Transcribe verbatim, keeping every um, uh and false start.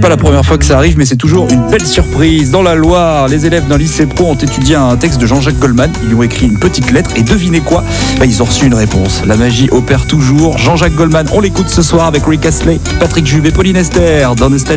pas la première fois que ça arrive, mais c'est toujours une belle surprise. Dans la Loire, les élèves d'un lycée pro ont étudié un texte de Jean-Jacques Goldman. Ils lui ont écrit une petite lettre et devinez quoi ? Bah, ils ont reçu une réponse. La magie opère toujours. Jean-Jacques Goldman, on l'écoute ce soir avec Rick Astley, Patrick Juvet, Pauline Esther dans Nostalgie.